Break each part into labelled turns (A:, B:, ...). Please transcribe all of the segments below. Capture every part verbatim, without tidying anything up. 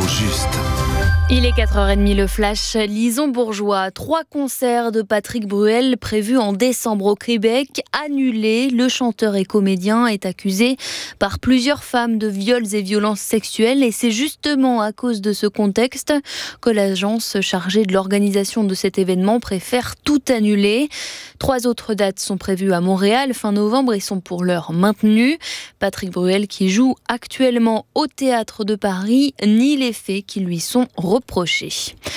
A: juste.
B: Il est quatre heures trente, le flash. Lison Bourgeois. Trois concerts de Patrick Bruel prévus en décembre au Québec, annulés. Le chanteur et comédien est accusé par plusieurs femmes de viols et violences sexuelles. Et c'est justement à cause de ce contexte que l'agence chargée de l'organisation de cet événement préfère tout annuler. Trois autres dates sont prévues à Montréal fin novembre et sont pour l'heure maintenues. Patrick Bruel, qui joue actuellement au Théâtre de Paris, nie les faits qui lui sont reprochés.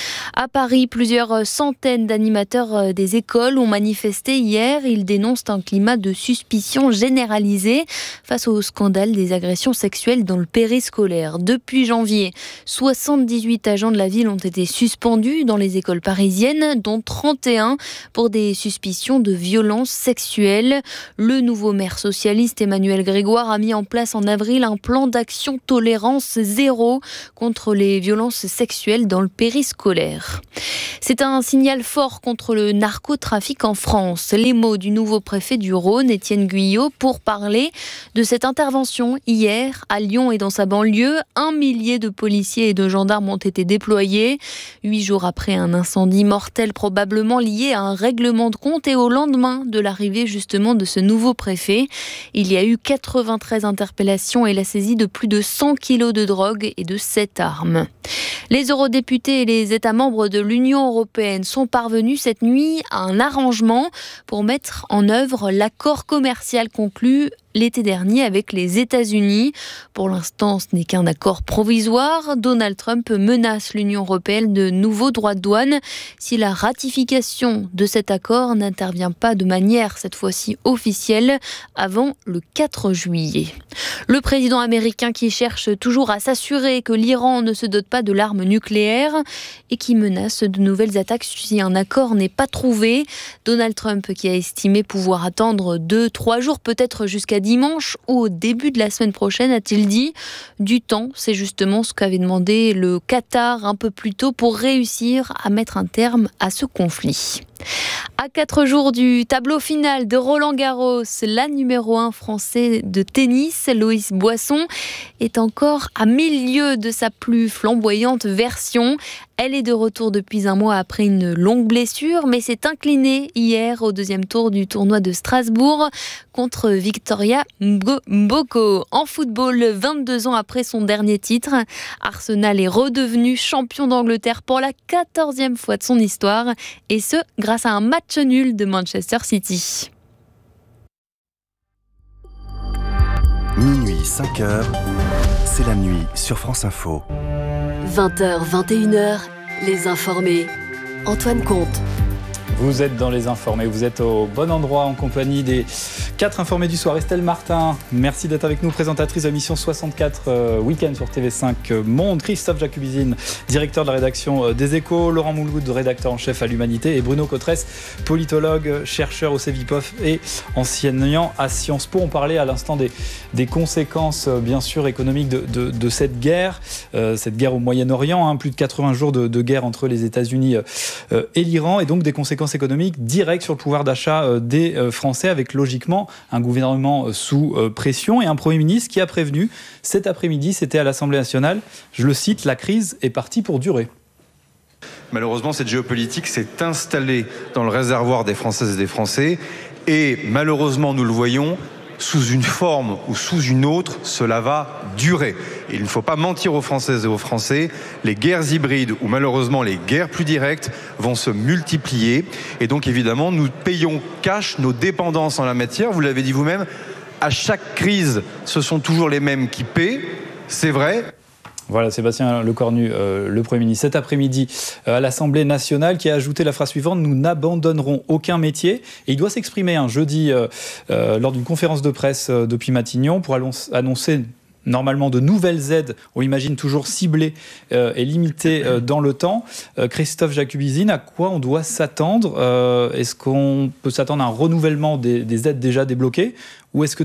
B: À Paris, plusieurs centaines d'animateurs des écoles ont manifesté hier. Ils dénoncent un climat de suspicion généralisé face au scandale des agressions sexuelles dans le périscolaire. Depuis janvier, soixante-dix-huit agents de la ville ont été suspendus dans les écoles parisiennes, dont trente et un pour des suspicions de violences sexuelles. Le nouveau maire socialiste Emmanuel Grégoire a mis en place en avril un plan d'action tolérance zéro contre les violences sexuelles dans le périscolaire. C'est un signal fort contre le narcotrafic en France. Les mots du nouveau préfet du Rhône, Étienne Guyot, pour parler de cette intervention hier à Lyon et dans sa banlieue. Un millier de policiers et de gendarmes ont été déployés. Huit jours après un incendie mortel probablement lié à un règlement de compte et au lendemain de l'arrivée justement de ce nouveau préfet. Il y a eu quatre-vingt-treize interpellations et la saisie de plus de cent kilos de drogue et de sept armes. Les eurodéputés et les États membres de l'Union européenne sont parvenus cette nuit à un arrangement pour mettre en œuvre l'accord commercial conclu l'été dernier avec les États-Unis. Pour l'instant, ce n'est qu'un accord provisoire. Donald Trump menace l'Union européenne de nouveaux droits de douane si la ratification de cet accord n'intervient pas de manière, cette fois-ci officielle, avant le quatre juillet. Le président américain qui cherche toujours à s'assurer que l'Iran ne se dote pas de l'arme nucléaire et qui menace de nouvelles attaques si un accord n'est pas trouvé. Donald Trump qui a estimé pouvoir attendre deux, trois jours, peut-être jusqu'à dimanche ou au début de la semaine prochaine, a-t-il dit. Du temps, c'est justement ce qu'avait demandé le Qatar un peu plus tôt pour réussir à mettre un terme à ce conflit. À quatre jours du tableau final de Roland-Garros, la numéro un français de tennis, Loïs Boisson, est encore à mille lieues de sa plus flamboyante version. Elle est de retour depuis un mois après une longue blessure, mais s'est inclinée hier au deuxième tour du tournoi de Strasbourg contre Victoria Mboko. En football, vingt-deux ans après son dernier titre, Arsenal est redevenu champion d'Angleterre pour la quatorzième fois de son histoire, et ce, grâce à un match nul de Manchester City.
A: Minuit, cinq heures, c'est la nuit sur France Info.
C: vingt heures, vingt et une heures, les informés. Antoine Comte.
D: Vous êtes dans les informés, vous êtes au bon endroit en compagnie des quatre informés du soir. Estelle Martin, merci d'être avec nous, présentatrice de l'émission soixante-quatre euh, Week-end sur T V cinq Monde. Christophe Jacubizine, directeur de la rédaction euh, des Échos. Laurent Mouloud, rédacteur en chef à l'Humanité. Et Bruno Cotresse, politologue, chercheur au Cevipof et enseignant à Sciences Po. On parlait à l'instant des, des conséquences, euh, bien sûr, économiques de, de, de cette guerre, euh, cette guerre au Moyen-Orient, hein, plus de quatre-vingts jours de, de guerre entre les États-Unis euh, et l'Iran, et donc des conséquences économiques directes sur le pouvoir d'achat des Français, avec logiquement un gouvernement sous pression et un Premier ministre qui a prévenu cet après-midi, c'était à l'Assemblée nationale, je le cite, la crise est partie pour durer.
E: Malheureusement, cette géopolitique s'est installée dans le réservoir des Françaises et des Français et malheureusement, nous le voyons, sous une forme ou sous une autre, cela va durer. Et il ne faut pas mentir aux Françaises et aux Français, les guerres hybrides ou malheureusement les guerres plus directes vont se multiplier. Et donc évidemment, nous payons cash nos dépendances en la matière. Vous l'avez dit vous-même, à chaque crise, ce sont toujours les mêmes qui paient, c'est vrai.
D: Voilà, Sébastien Lecornu, euh, le Premier ministre, cet après-midi euh, à l'Assemblée nationale, qui a ajouté la phrase suivante: nous n'abandonnerons aucun métier. Et il doit s'exprimer un jeudi euh, euh, lors d'une conférence de presse euh, depuis Matignon pour annoncer normalement de nouvelles aides, on imagine toujours ciblées euh, et limitées euh, dans le temps. Euh, Christophe Jacubizine, à quoi on doit s'attendre ? euh, Est-ce qu'on peut s'attendre à un renouvellement des, des aides déjà débloquées, ou est-ce que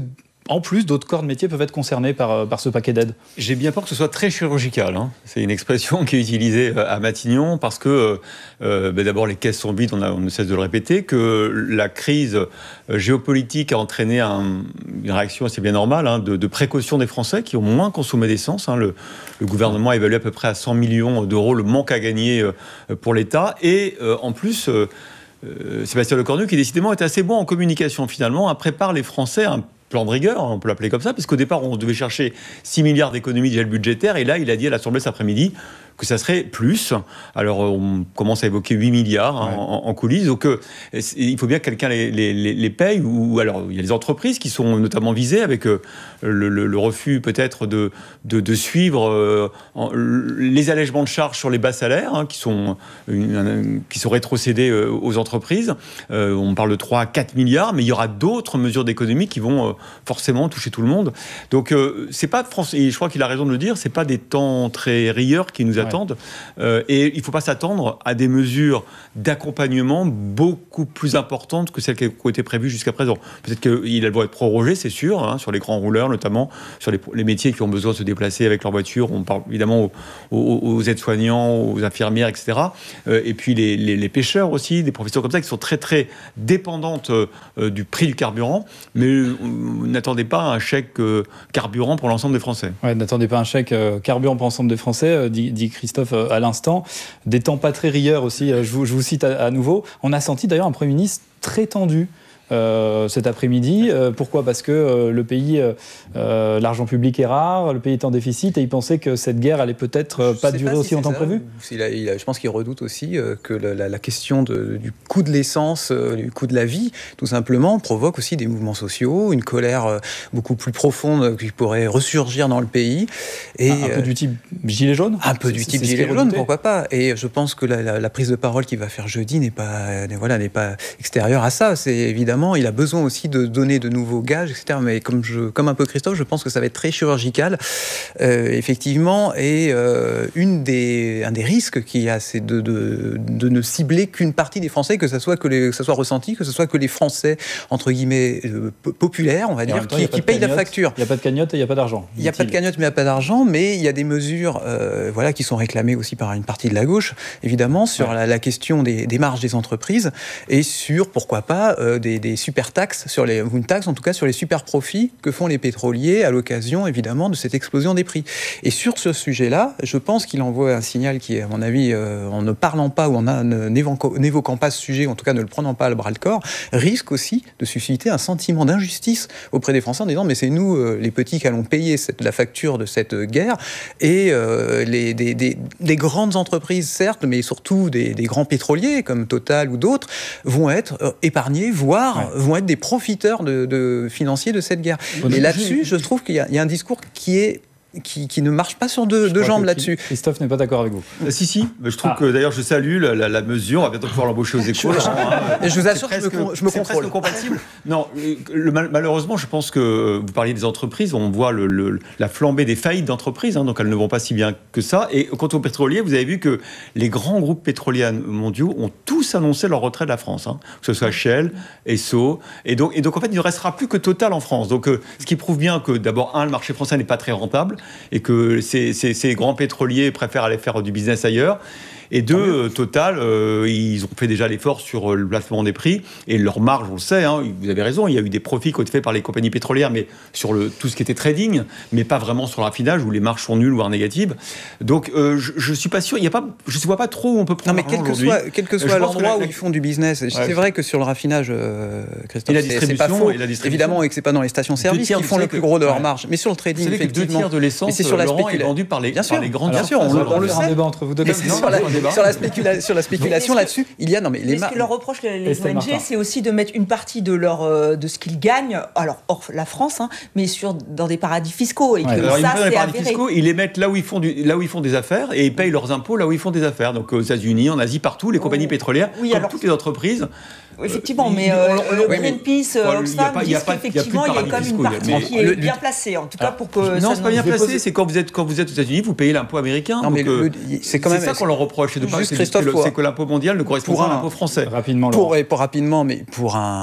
D: en plus, d'autres corps de métier peuvent être concernés par, par ce paquet d'aides.
F: J'ai bien peur que ce soit très chirurgical. Hein. C'est une expression qui est utilisée à Matignon parce que, euh, ben d'abord, les caisses sont vides, on, a, on ne cesse de le répéter, que la crise géopolitique a entraîné un, une réaction assez bien normale hein, de, de précaution des Français qui ont moins consommé d'essence. Hein. Le, le gouvernement a évalué à peu près à cent millions d'euros le manque à gagner pour l'État. Et euh, en plus, euh, Sébastien Lecornu, qui décidément est assez bon en communication finalement, prépare les Français à un plan de rigueur, on peut l'appeler comme ça, parce qu'au départ, on devait chercher six milliards d'économies de gel budgétaire, et là, il a dit à l'Assemblée cet après-midi que ça serait plus. Alors, on commence à évoquer huit milliards hein, ouais. en, en coulisses. Donc, euh, il faut bien que quelqu'un les, les, les paye. Ou alors, il y a les entreprises qui sont notamment visées avec euh, le, le, le refus peut-être de, de, de suivre euh, en, les allègements de charges sur les bas salaires hein, qui, sont, une, qui sont rétrocédés euh, aux entreprises. Euh, on parle de trois à quatre milliards, mais il y aura d'autres mesures d'économie qui vont euh, forcément toucher tout le monde. Donc, euh, c'est pas français. Et je crois qu'il a raison de le dire, c'est pas des temps très rieurs qui nous attendent. attendent. Euh, et il ne faut pas s'attendre à des mesures d'accompagnement beaucoup plus importantes que celles qui ont été prévues jusqu'à présent. Peut-être qu'elles vont être prorogées, c'est sûr, hein, sur les grands rouleurs notamment, sur les, les métiers qui ont besoin de se déplacer avec leur voiture. On parle évidemment aux, aux, aux aides-soignants, aux infirmières, et cetera. Euh, et puis les, les, les pêcheurs aussi, des professions comme ça qui sont très très dépendantes euh, du prix du carburant. Mais euh, n'attendez pas un chèque euh, carburant pour l'ensemble des Français.
D: Ouais, n'attendez pas un chèque euh, carburant pour l'ensemble des Français, euh, dit, dit Christophe euh, à l'instant. Des temps pas très rieurs aussi, euh, je, vous, je vous cite à, à nouveau. On a senti d'ailleurs un Premier ministre très tendu Euh, cet après-midi. Euh, pourquoi ? Parce que euh, le pays, euh, euh, l'argent public est rare, le pays est en déficit et il pensait que cette guerre allait peut-être euh, pas durer pas aussi si longtemps que prévu.
G: Il a, il a, je pense qu'il redoute aussi euh, que la, la question de, du coût de l'essence, euh, du coût de la vie, tout simplement, provoque aussi des mouvements sociaux, une colère euh, beaucoup plus profonde qui pourrait ressurgir dans le pays. Et,
D: un, un peu du type gilet jaune ?
G: Un peu du type gilet jaune, pourquoi pas. Et je pense que la, la, la prise de parole qu'il va faire jeudi n'est pas, voilà, n'est pas extérieure à ça. C'est évidemment il a besoin aussi de donner de nouveaux gages, et cetera. Mais comme, je, comme un peu Christophe, je pense que ça va être très chirurgical, euh, effectivement. Et euh, une des, un des risques qu'il y a, c'est de, de, de ne cibler qu'une partie des Français, que ça soit, que les, que ça soit ressenti, que ce soit que les Français, entre guillemets, euh, populaires, on va dire, qui, qui payent la facture.
D: Il n'y a pas de cagnotte et il n'y a pas d'argent.
G: Il n'y a pas de cagnotte, mais il n'y a pas d'argent. Mais il y a des mesures euh, voilà, qui sont réclamées aussi par une partie de la gauche, évidemment, sur ouais. la, la question des, des marges des entreprises et sur, pourquoi pas, euh, des, des super taxes, sur les, ou une taxe en tout cas sur les super profits que font les pétroliers à l'occasion évidemment de cette explosion des prix. Et sur ce sujet-là, je pense qu'il envoie un signal qui est, à mon avis, euh, en ne parlant pas ou en n'évoquant pas ce sujet, en tout cas ne le prenant pas à bras-le-corps, risque aussi de susciter un sentiment d'injustice auprès des Français en disant mais c'est nous euh, les petits qui allons payer cette, la facture de cette guerre et euh, les, des, des, des grandes entreprises certes, mais surtout des, des grands pétroliers comme Total ou d'autres vont être euh, épargnés, voire ouais. vont être des profiteurs de, de financiers de cette guerre. Bon, et là-dessus, je trouve qu'il y a, il y a un discours qui est Qui, qui ne marche pas sur deux, deux jambes là-dessus.
D: Christophe n'est pas d'accord avec vous.
F: Euh, si, si. Je trouve ah. que d'ailleurs, je salue la, la, la mesure. On va bientôt pouvoir l'embaucher aux Échos.
G: je, hein. je vous assure que je me, je me
F: c'est
G: contrôle.
F: C'est presque compatible. Non, le, malheureusement, je pense que vous parliez des entreprises. On voit le, le, la flambée des faillites d'entreprises. Hein, donc, elles ne vont pas si bien que ça. Et quant aux pétroliers, vous avez vu que les grands groupes pétroliers mondiaux ont tous annoncé leur retrait de la France. Hein, que ce soit Shell, Esso. Et donc, et donc, en fait, il ne restera plus que Total en France. Donc, euh, ce qui prouve bien que, d'abord, un, le marché français n'est pas très rentable et que Ces, ces, ces grands pétroliers préfèrent aller faire du business ailleurs. Et deux, euh, Total, euh, ils ont fait déjà l'effort sur euh, le placement des prix. Et leur marge, on le sait, hein, vous avez raison, il y a eu des profits qui ont été faits par les compagnies pétrolières, mais sur le, tout ce qui était trading, mais pas vraiment sur le raffinage, où les marges sont nulles, voire négatives. Donc, euh, je ne suis pas sûr, il y a pas, je ne vois pas trop où on peut prendre
G: non, mais quel que soit, quel que soit l'endroit la... où ils font du business, ouais. c'est vrai que sur le raffinage, euh, Christophe,
F: et la distribution,
G: c'est pas faux,
F: et la distribution.
G: Évidemment, et que ce n'est pas dans les stations-service qui font le plus gros de leur marge. Mais sur le trading, effectivement...
F: Deux tiers de l'essence, Laurent, est vendu par les grandes...
G: Bien sûr, on le sait.
D: Un débat entre vous deux.
G: Sur la spéculation. Sur la spéculation là-dessus, il y a non mais,
H: mais
G: les
H: ce
G: mar...
H: que leur reprochent les, les O N G, c'est aussi de mettre une partie de leur euh, de ce qu'ils gagnent, alors hors la France, hein, mais sur dans des paradis fiscaux et ouais. que
F: alors,
H: ça
F: ils
H: c'est
F: les paradis
H: avéré.
F: Fiscaux, ils les mettent là où ils font du, là où ils font des affaires et ils payent leurs impôts là où ils font des affaires. Donc aux États-Unis, en Asie, partout, les compagnies pétrolières, oui, comme alors, toutes les entreprises.
H: Effectivement, mais euh, le Greenpeace, Oxfam disent qu'effectivement il y a quand même une partie qui est bien placée, en tout cas pour que
F: non, c'est pas bien placé. C'est quand vous êtes quand vous êtes aux États-Unis, vous payez l'impôt américain.
G: Non, mais c'est quand même
F: ça qu'on leur reproche, c'est que l'impôt mondial ne correspond pas à l'impôt français.
D: Rapidement.
G: Pour pour rapidement, mais pour un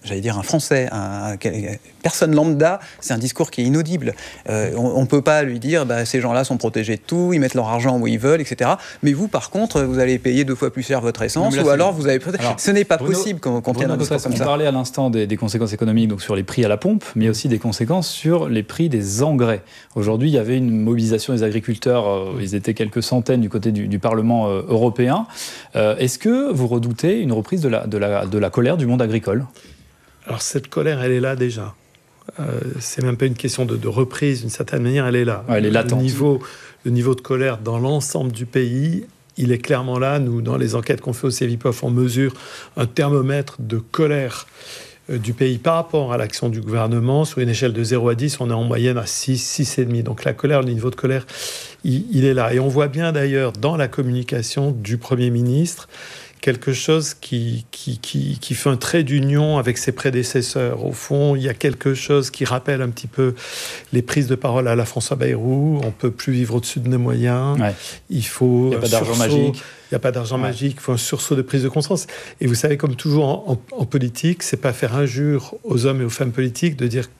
G: j'allais dire un Français, un, un, personne lambda, c'est un discours qui est inaudible. Euh, on ne peut pas lui dire bah, ces gens-là sont protégés de tout, ils mettent leur argent où ils veulent, et cetera. Mais vous, par contre, vous allez payer deux fois plus cher votre essence, ou alors vous avez... Alors, ce n'est pas Bruno, possible qu'on, qu'on tienne un discours comme ça.
D: On parlait à l'instant des, des conséquences économiques donc sur les prix à la pompe, mais aussi des conséquences sur les prix des engrais. Aujourd'hui, il y avait une mobilisation des agriculteurs, euh, ils étaient quelques centaines du côté du, du Parlement euh, européen. Euh, est-ce que vous redoutez une reprise de la, de la, de la colère du monde agricole ?
I: Alors cette colère, elle est là déjà. Euh, c'est même pas une question de, de reprise, d'une certaine manière, elle est là.
D: Ouais, elle est latente.
I: Le niveau, le niveau de colère dans l'ensemble du pays, il est clairement là. Nous, dans les enquêtes qu'on fait au Cevipof, on mesure un thermomètre de colère euh, du pays par rapport à l'action du gouvernement. Sur une échelle de zéro à dix, on est en moyenne à six, six virgule cinq. Donc la colère, le niveau de colère, il, il est là. Et on voit bien d'ailleurs dans la communication du Premier ministre quelque chose qui, qui, qui, qui fait un trait d'union avec ses prédécesseurs. Au fond, il y a quelque chose qui rappelle un petit peu les prises de parole à la François Bayrou. On ne peut plus vivre au-dessus de nos moyens. Ouais. Il faut...
D: Il n'y a pas d'argent sursaut. magique.
I: Il n'y a pas d'argent ouais. magique. Il faut un sursaut de prise de conscience. Et vous savez, comme toujours en, en, en politique, ce n'est pas faire injure aux hommes et aux femmes politiques de dire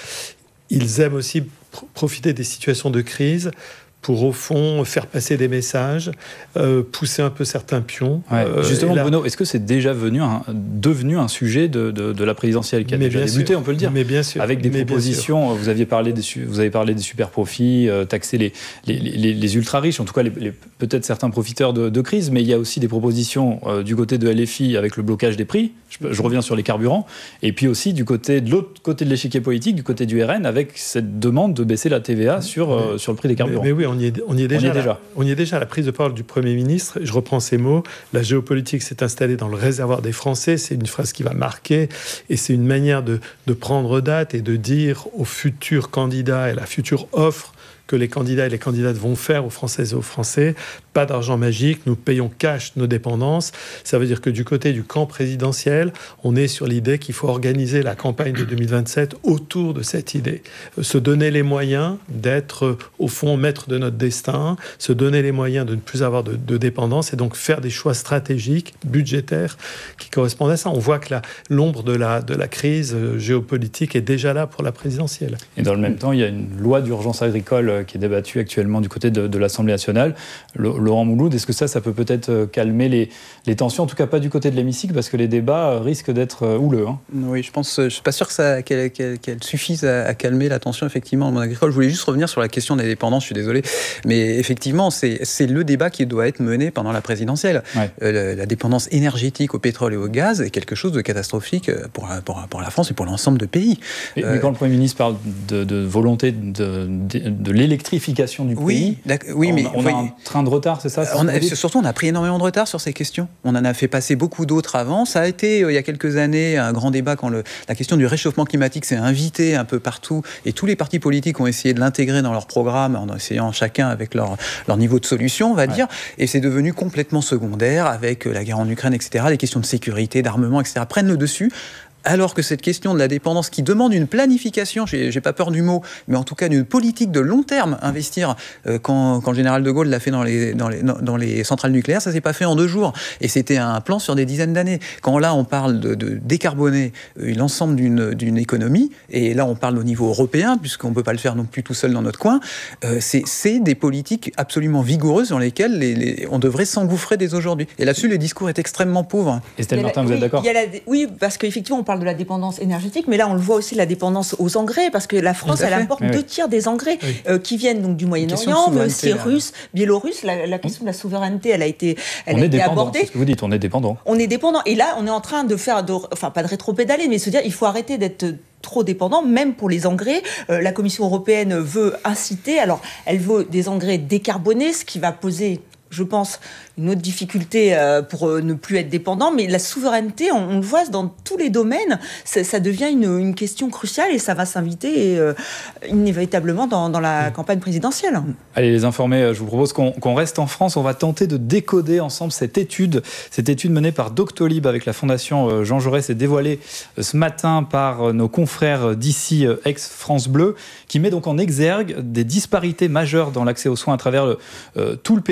I: qu'ils aiment aussi pr- profiter des situations de crise pour, au fond, faire passer des messages, euh, pousser un peu certains pions.
D: Ouais.
I: Euh,
D: Justement,
I: là...
D: Bruno, est-ce que c'est déjà venu un, devenu un sujet de, de, de la présidentielle qui a mais déjà débuté,
I: sûr.
D: on peut le dire,
I: mais bien sûr.
D: avec des
I: mais
D: propositions, vous, aviez parlé des, vous avez parlé des super profits, euh, taxer les, les, les, les ultra-riches, en tout cas les, les, peut-être certains profiteurs de, de crise, mais il y a aussi des propositions euh, du côté de L F I avec le blocage des prix, je, je reviens sur les carburants, et puis aussi du côté, de l'autre côté de l'échiquier politique, du côté du R N, avec cette demande de baisser la T V A sur, mais, euh, sur le prix des carburants.
I: Mais, mais oui, on y est, on y est déjà. On y est déjà. On y est déjà à la prise de parole du Premier ministre. Je reprends ces mots. La géopolitique s'est installée dans le réservoir des Français. C'est une phrase qui va marquer. Et c'est une manière de, de prendre date et de dire aux futurs candidats et la future offre que les candidats et les candidates vont faire aux Françaises et aux Français. Pas d'argent magique, nous payons cash nos dépendances. Ça veut dire que du côté du camp présidentiel, on est sur l'idée qu'il faut organiser la campagne de deux mille vingt-sept autour de cette idée. Se donner les moyens d'être, au fond, maître de notre destin, se donner les moyens de ne plus avoir de, de dépendance et donc faire des choix stratégiques, budgétaires, qui correspondent à ça. On voit que la, l'ombre de la, de la crise géopolitique est déjà là pour la présidentielle.
D: Et dans le même temps, il y a une loi d'urgence agricole qui est débattue actuellement du côté de, de l'Assemblée nationale. Le, Laurent Mouloud, est-ce que ça, ça peut peut-être calmer les, les tensions, en tout cas pas du côté de l'hémicycle, parce que les débats risquent d'être houleux. Hein.
G: Oui, je pense, je ne suis pas sûr que ça, qu'elle, qu'elle, qu'elle suffise à, à calmer la tension, effectivement, dans le monde agricole. Je voulais juste revenir sur la question des dépendances, je suis désolé, mais effectivement, c'est, c'est le débat qui doit être mené pendant la présidentielle. Ouais. Euh, la dépendance énergétique au pétrole et au gaz est quelque chose de catastrophique pour, pour, pour la France et pour l'ensemble des pays.
D: Et, euh, mais quand le Premier ministre parle de, de volonté de, de, de l'électrification du
G: oui,
D: pays,
G: oui,
D: on,
G: mais,
D: on
G: oui.
D: a un train de retard, c'est ça c'est
G: on a, Surtout, on a pris énormément de retard sur ces questions. On en a fait passer beaucoup d'autres avant. Ça a été, euh, il y a quelques années, un grand débat quand le, la question du réchauffement climatique s'est invitée un peu partout et tous les partis politiques ont essayé de l'intégrer dans leur programme en essayant chacun avec leur, leur niveau de solution, on va ouais. dire. Et c'est devenu complètement secondaire avec la guerre en Ukraine, et cetera. Les questions de sécurité, d'armement, et cetera prennent le dessus. Alors que cette question de la dépendance qui demande une planification, j'ai, j'ai pas peur du mot, mais en tout cas d'une politique de long terme, investir, euh, quand, quand le général de Gaulle l'a fait dans les, dans, les, dans les centrales nucléaires, ça s'est pas fait en deux jours. Et c'était un plan sur des dizaines d'années. Quand là, on parle de, de décarboner euh, l'ensemble d'une, d'une économie, et là, on parle au niveau européen, puisqu'on peut pas le faire non plus tout seul dans notre coin, euh, c'est, c'est des politiques absolument vigoureuses dans lesquelles les, les, on devrait s'engouffrer dès aujourd'hui. Et là-dessus, le discours est extrêmement pauvre.
D: Estelle Martin, vous
H: oui,
D: êtes d'accord ?
H: il y a la, Oui, parce qu'effectivement, on parle de la dépendance énergétique, mais là on le voit aussi la dépendance aux engrais, parce que la France elle importe oui, deux oui. tiers des engrais oui. euh, qui viennent donc du Moyen-Orient, mais aussi russe, biélorusse. La, la question de la souveraineté, elle a été, elle
D: on
H: a
D: est
H: été
D: dépendant,
H: abordée.
D: C'est ce que vous dites, on est dépendant.
H: On est dépendant, et là on est en train de faire, de, enfin pas de rétropédaler, mais se dire il faut arrêter d'être trop dépendant, même pour les engrais. Euh, la Commission européenne veut inciter, alors elle veut des engrais décarbonés, ce qui va poser, je pense, une autre difficulté euh, pour euh, ne plus être dépendant, mais la souveraineté, on, on le voit dans tous les domaines, ça, ça devient une, une question cruciale et ça va s'inviter euh, inévitablement dans, dans la campagne présidentielle.
D: Allez, les informés, je vous propose qu'on, qu'on reste en France. On va tenter de décoder ensemble cette étude, cette étude menée par Doctolib avec la Fondation Jean Jaurès et dévoilée ce matin par nos confrères d'ici, ex-France Bleu, qui met donc en exergue des disparités majeures dans l'accès aux soins à travers le, euh, tout le pays. Un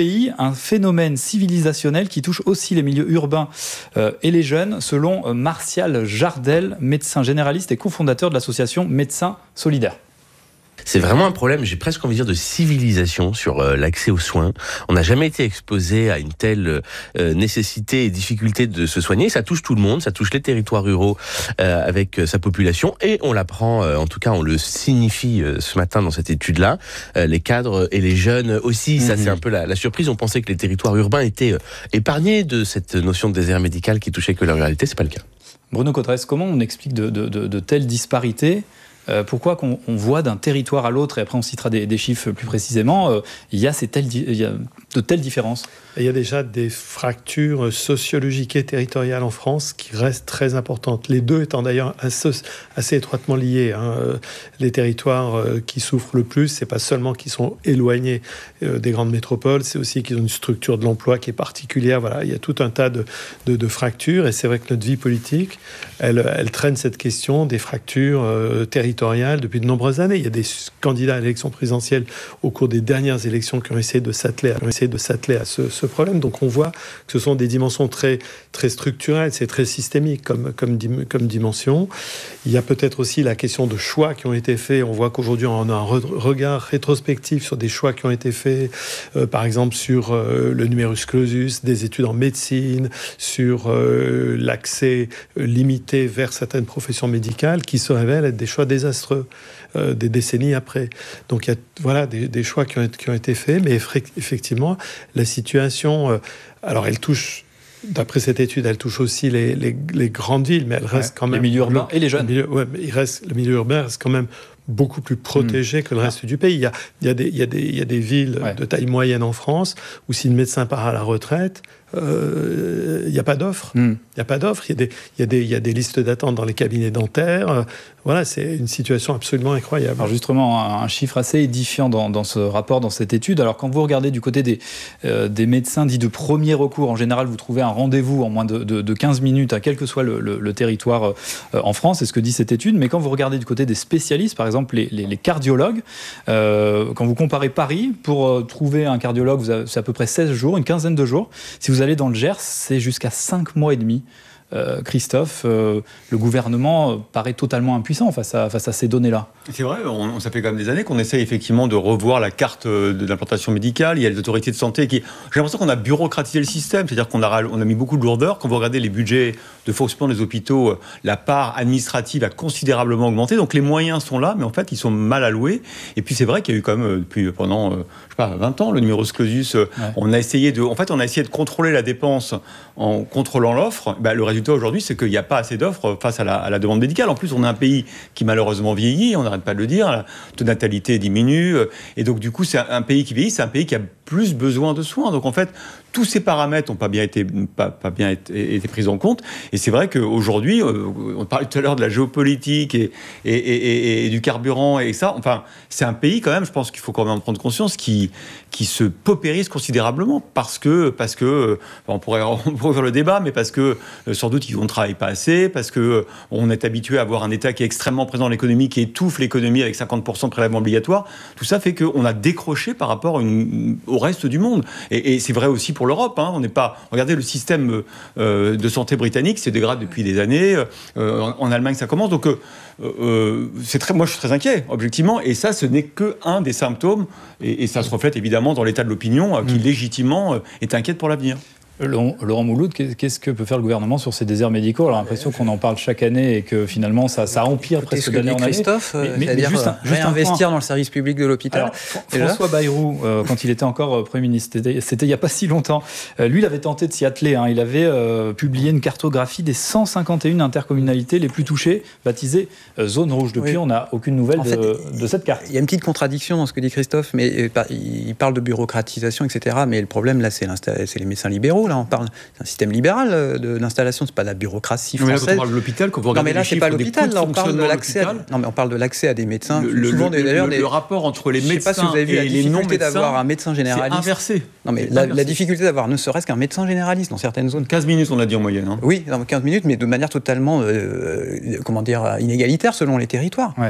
D: un phénomène civilisationnel qui touche aussi les milieux urbains euh, et les jeunes, selon Martial Jardel, médecin généraliste et cofondateur de l'association Médecins Solidaires.
J: C'est vraiment un problème, j'ai presque envie de dire, de civilisation sur euh, l'accès aux soins. On n'a jamais été exposé à une telle euh, nécessité et difficulté de se soigner. Ça touche tout le monde, ça touche les territoires ruraux euh, avec euh, sa population. Et on l'apprend, euh, en tout cas on le signifie euh, ce matin dans cette étude-là, euh, les cadres et les jeunes aussi. Mmh. Ça c'est un peu la, la surprise. On pensait que les territoires urbains étaient euh, épargnés de cette notion de désert médical qui touchait que la ruralité. C'est pas le cas.
D: Bruno Cotresse, comment on explique de, de, de, de telles disparités ? Euh, pourquoi qu'on on voit d'un territoire à l'autre, et après on citera des, des chiffres plus précisément, euh, il y a ces telles, il y a de telles différences?
I: Il y a déjà des fractures sociologiques et territoriales en France qui restent très importantes. Les deux étant d'ailleurs assez, assez étroitement liés. Hein. Les territoires qui souffrent le plus, c'est pas seulement qu'ils sont éloignés des grandes métropoles, c'est aussi qu'ils ont une structure de l'emploi qui est particulière. Voilà, il y a tout un tas de, de, de fractures, et c'est vrai que notre vie politique, elle, elle traîne cette question des fractures euh, territoriales depuis de nombreuses années. Il y a des candidats à l'élection présidentielle au cours des dernières élections qui ont essayé de s'atteler à, ont essayé de s'atteler à ce, ce problème. Donc on voit que ce sont des dimensions très, très structurelles, c'est très systémique comme, comme, comme dimension. Il y a peut-être aussi la question de choix qui ont été faits. On voit qu'aujourd'hui on a un regard rétrospectif sur des choix qui ont été faits, euh, par exemple sur euh, le numerus clausus, des études en médecine, sur euh, l'accès limité vers certaines professions médicales qui se révèlent être des choix désastreux euh, des décennies après. Donc il y a voilà, des, des choix qui ont, qui ont été faits, mais effectivement la situation, euh, alors elle touche, d'après cette étude, elle touche aussi les, les, les grandes villes, mais elle reste ouais, quand même...
D: Les milieux urbains et les jeunes.
I: Le milieu, ouais, mais il reste, le milieu urbain reste quand même beaucoup plus protégé mmh. que le reste ah. du pays. Il y a, il y a, des, il y a, des, il y a des villes ouais. de taille moyenne en France où si le médecin part à la retraite, euh, il n'y a pas d'offre. Mmh. Il n'y a pas d'offre. Il y a des, il y a des, il y a des listes d'attente dans les cabinets dentaires. Euh, voilà, c'est une situation absolument incroyable.
D: Alors justement, un, un chiffre assez édifiant dans, dans ce rapport, dans cette étude. Alors quand vous regardez du côté des, euh, des médecins dits de premier recours, en général, vous trouvez un rendez-vous en moins de, de, de quinze minutes, à quel que soit le, le, le territoire euh, en France, c'est ce que dit cette étude. Mais quand vous regardez du côté des spécialistes, par exemple les, les, les cardiologues, euh, quand vous comparez Paris, pour euh, trouver un cardiologue, vous avez, c'est à peu près seize jours, une quinzaine de jours. Si vous allez dans le Gers, c'est jusqu'à cinq mois et demi. Euh, Christophe, euh, le gouvernement euh, paraît totalement impuissant face à, face à ces données-là.
F: C'est vrai, on, ça fait quand même des années qu'on essaie effectivement de revoir la carte de l'implantation médicale. Il y a les autorités de santé qui... J'ai l'impression qu'on a bureaucratisé le système, c'est-à-dire qu'on a, on a mis beaucoup de lourdeur. Quand vous regardez les budgets de fonctionnement des hôpitaux, la part administrative a considérablement augmenté. Donc les moyens sont là, mais en fait, ils sont mal alloués. Et puis c'est vrai qu'il y a eu quand même, depuis pendant, je sais pas, vingt ans, le numerus clausus, ouais. on a essayé de... En fait, on a essayé de contrôler la dépense en contrôlant l'offre. Ben, le résultat aujourd'hui, c'est qu'il n'y a pas assez d'offres face à la, à la demande médicale. En plus, on a un pays qui malheureusement vieillit, on n'arrête pas de le dire, le taux de natalité diminue, et donc du coup, c'est un pays qui vieillit, c'est un pays qui a plus besoin de soins. Donc en fait, tous ces paramètres n'ont pas bien été, pas, pas bien été, été pris en compte. Et c'est vrai qu'aujourd'hui, euh, on parlait tout à l'heure de la géopolitique et, et, et, et, et du carburant et ça. Enfin, c'est un pays quand même, je pense qu'il faut quand même en prendre conscience, qui, qui se paupérise considérablement parce que, parce que on pourrait, on pourrait faire le débat, mais parce que euh, sans doute ils ne travaillent pas assez, parce que euh, on est habitué à avoir un État qui est extrêmement présent dans l'économie, qui étouffe l'économie avec cinquante pour cent de prélèvements obligatoires. Tout ça fait qu'on a décroché par rapport à une, au reste du monde. Et, et c'est vrai aussi pour l'Europe. Hein. On n'est pas. Regardez le système euh, de santé britannique, se dégrade depuis des années. Euh, en, en Allemagne, ça commence. Donc, euh, euh, c'est très. Moi, je suis très inquiet, objectivement. Et ça, ce n'est que un des symptômes. Et, et ça se reflète évidemment dans l'état de l'opinion, euh, qui mmh. légitimement euh, est inquiète pour l'avenir.
D: Laurent Mouloud, qu'est-ce que peut faire le gouvernement sur ces déserts médicaux ? On a l'impression qu'on en parle chaque année et que finalement ça, ça empire
G: Écoutez,
D: presque d'année en année.
G: Christophe, mais, mais, c'est-à-dire juste un, juste réinvestir dans le service public de l'hôpital. Alors,
D: François Bayrou, euh, quand il était encore Premier ministre, c'était, c'était il n'y a pas si longtemps, euh, lui il avait tenté de s'y atteler. Hein. Il avait euh, publié une cartographie des cent cinquante et une intercommunalités les plus touchées, baptisées euh, zone rouge. Depuis, oui. on n'a aucune nouvelle en fait, de, de cette carte.
G: Il y a une petite contradiction dans ce que dit Christophe, mais euh, il parle de bureaucratisation, et cetera. Mais le problème là, c'est, c'est les médecins libéraux. Là, on parle. Un système libéral de, d'installation, c'est pas de la bureaucratie française.
F: Mais là, quand on parle de l'hôpital, quand vous regardez
G: non, mais là,
F: les
G: c'est pas l'hôpital. Là, on parle de l'accès. À, non, mais on parle de l'accès à des médecins.
F: Le,
G: souvent,
F: le,
G: d'ailleurs,
F: le,
G: des,
F: le rapport entre les médecins
G: si vous avez vu
F: et
G: la
F: les non-médecins
G: d'avoir un médecin généraliste.
F: C'est inversé.
G: Non, mais la, la difficulté d'avoir ne serait-ce qu'un médecin généraliste dans certaines zones.
F: quinze minutes, on l'a dit en moyenne. Hein.
G: Oui, dans quinze minutes, mais de manière totalement, euh, comment dire, inégalitaire selon les territoires.
D: Ouais.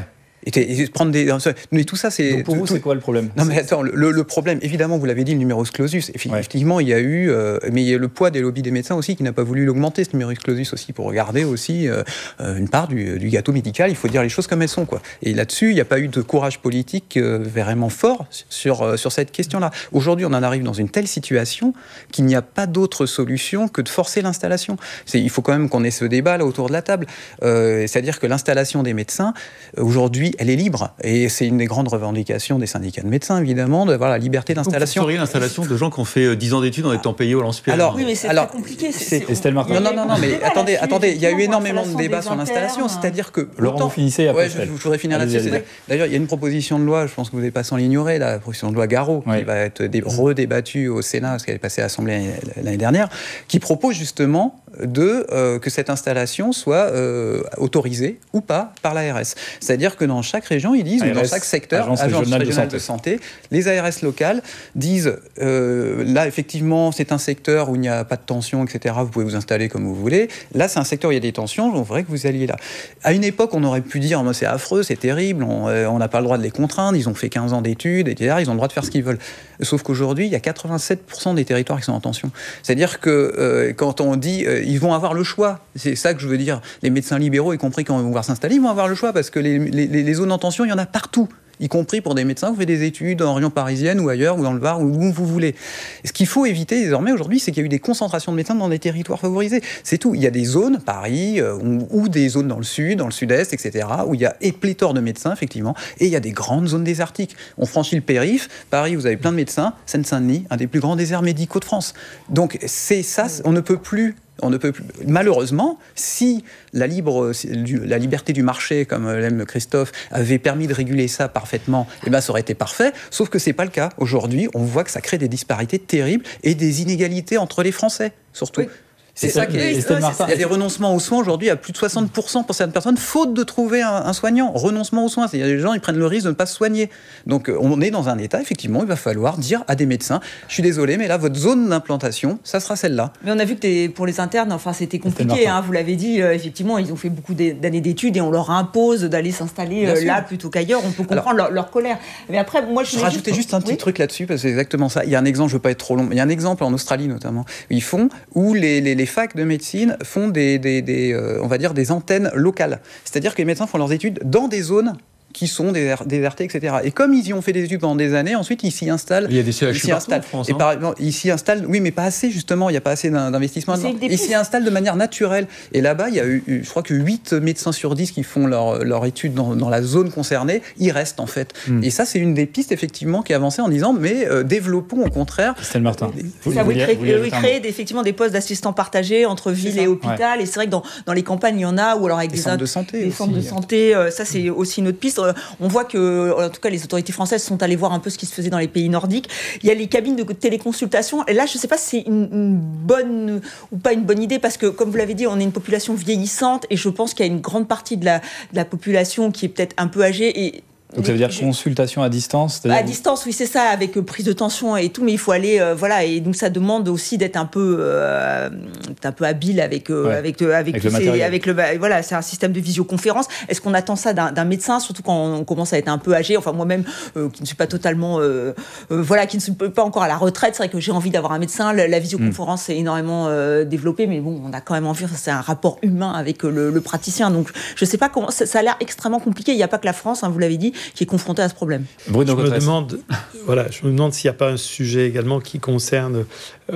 G: Et, et prendre des, mais tout ça, c'est.
D: Donc pour
G: tout,
D: vous,
G: tout...
D: c'est quoi le problème?
G: Non, mais attends, le, le problème, évidemment, vous l'avez dit, le numerus clausus. Effectivement, ouais. il y a eu, euh, mais il y a le poids des lobbies des médecins aussi qui n'a pas voulu l'augmenter, ce numerus clausus aussi, pour regarder aussi euh, une part du, du gâteau médical. Il faut dire les choses comme elles sont, quoi. Et là-dessus, il n'y a pas eu de courage politique euh, vraiment fort sur euh, sur cette question-là. Aujourd'hui, on en arrive dans une telle situation qu'il n'y a pas d'autre solution que de forcer l'installation. C'est, il faut quand même qu'on ait ce débat là autour de la table. Euh, c'est-à-dire que l'installation des médecins, aujourd'hui, elle est libre. Et c'est une des grandes revendications des syndicats de médecins, évidemment, d'avoir la liberté d'installation.
F: Vous feriez l'installation de gens qui ont fait dix ans d'études en étant payés au lance-pierre.
H: Alors, oui, mais c'est alors, très compliqué.
D: C'est, c'est... Estelle Martin.
G: Non, non, non, non, mais attendez, attendez, il y a eu énormément de débats sur l'installation, c'est-à-dire que...
D: Laurent, vous finissez après.
G: Ouais, je, je voudrais finir là-dessus. D'ailleurs, il y a une proposition de loi, je pense que vous n'avez pas sans l'ignorer, la proposition de loi Garot, oui. qui va être dé- redébattue au Sénat, parce qu'elle est passée à l'Assemblée l'année dernière, qui propose justement de, euh, que cette installation soit euh, autorisée ou pas par l'A R S. C'est-à-dire que dans chaque région, ils disent, A R S, ou dans chaque secteur, agence, agence régionale, régionale de, santé. de santé, les A R S locales disent, euh, là, effectivement, c'est un secteur où il n'y a pas de tension, et cetera. Vous pouvez vous installer comme vous voulez. Là, c'est un secteur où il y a des tensions, on voudrait que vous alliez là. À une époque, on aurait pu dire, oh, c'est affreux, c'est terrible, on euh, n'a pas le droit de les contraindre, ils ont fait quinze ans d'études, et cetera. Ils ont le droit de faire ce qu'ils veulent. Sauf qu'aujourd'hui, il y a quatre-vingt-sept pour cent des territoires qui sont en tension. C'est-à-dire que euh, quand on dit, euh, ils vont avoir le choix, c'est ça que je veux dire, les médecins libéraux, y compris quand ils vont pouvoir s'installer, ils vont avoir le choix, parce que les, les, les zones en tension, il y en a partout. Y compris pour des médecins, vous faites des études en région parisienne ou ailleurs, ou dans le Var, ou où vous voulez. Et ce qu'il faut éviter désormais aujourd'hui, c'est qu'il y a eu des concentrations de médecins dans des territoires favorisés. C'est tout. Il y a des zones, Paris, euh, ou, ou des zones dans le sud, dans le sud-est, et cetera, où il y a pléthore de médecins, effectivement, et il y a des grandes zones désertiques. On franchit le périph', Paris, vous avez plein de médecins, Seine-Saint-Denis, un des plus grands déserts médicaux de France. Donc c'est ça, on ne peut plus... On ne peut plus... Malheureusement, si la, libre, la liberté du marché, comme l'aime Christophe, avait permis de réguler ça parfaitement, eh ben ça aurait été parfait, sauf que ce n'est pas le cas. Aujourd'hui, on voit que ça crée des disparités terribles et des inégalités entre les Français, surtout. Oui. C'est ça qui est... Il y a des renoncements aux soins aujourd'hui à plus de soixante pour cent pour certaines personnes, faute de trouver un, un soignant. Renoncement aux soins, c'est-à-dire que les gens ils prennent le risque de ne pas se soigner. Donc on est dans un état, effectivement, il va falloir dire à des médecins, je suis désolé, mais là, votre zone d'implantation, ça sera celle-là.
H: Mais on a vu que pour les internes, enfin, c'était compliqué, hein, vous l'avez dit, euh, effectivement, ils ont fait beaucoup d'années d'études et on leur impose d'aller s'installer euh, là plutôt qu'ailleurs. On peut comprendre Alors, leur, leur colère. Mais après, moi, je,
G: je rajoutais juste, juste un petit oui truc là-dessus, parce que c'est exactement ça. Il y a un exemple, je ne veux pas être trop long, mais il y a un exemple en Australie notamment, où ils font, où les, les, les facs de médecine font des, des, des euh, on va dire des antennes locales. C'est-à-dire que les médecins font leurs études dans des zones qui sont désertés, et cetera. Et comme ils y ont fait des études pendant des années, ensuite ils s'y installent.
F: Il y a des C H U partout en France.
G: Et par exemple, ils s'y installent, oui, mais pas assez justement, il n'y a pas assez d'investissement. Ils s'y installent de manière naturelle. Et là-bas, il y a eu, je crois que huit médecins sur dix qui font leur, leur étude dans, dans la zone concernée, ils restent en fait. Mm. Et ça, c'est une des pistes effectivement qui est avancée en disant, mais euh, développons au contraire.
D: Estelle Martin.
H: Vous, ça, vous créez, vous créez effectivement des postes d'assistants partagés entre ville et hôpital. Ouais. Et c'est vrai que dans, dans les campagnes, il y en a, ou alors avec
G: des,
H: des
G: centres de santé.
H: Des
G: aussi.
H: centres de santé, euh, ça c'est aussi une autre piste. On voit que en tout cas, les autorités françaises sont allées voir un peu ce qui se faisait dans les pays nordiques. Il y a les cabines de téléconsultation. Et là, je ne sais pas si c'est une, une bonne ou pas une bonne idée, parce que, comme vous l'avez dit, on est une population vieillissante, et je pense qu'il y a une grande partie de la, de la population qui est peut-être un peu âgée. Et
D: donc ça veut dire je... consultation à distance,
H: à distance, oui, c'est ça, avec euh, prise de tension et tout, mais il faut aller, euh, voilà, et donc ça demande aussi d'être un peu, euh, un peu habile avec, euh, ouais. avec, euh, avec, avec, le ces, avec le, voilà, c'est un système de visioconférence. Est-ce qu'on attend ça d'un, d'un médecin, surtout quand on commence à être un peu âgé, enfin moi-même, euh, qui ne suis pas totalement, euh, euh, voilà, qui ne suis pas encore à la retraite, c'est vrai que j'ai envie d'avoir un médecin. La, la visioconférence mmh. est énormément euh, développée, mais bon, on a quand même envie, c'est un rapport humain avec le, le praticien, donc je ne sais pas comment, ça, ça a l'air extrêmement compliqué. Il n'y a pas que la France, hein, vous l'avez dit, qui est confrontée à ce problème.
I: Bruno je me demande, voilà, je me demande s'il n'y a pas un sujet également qui concerne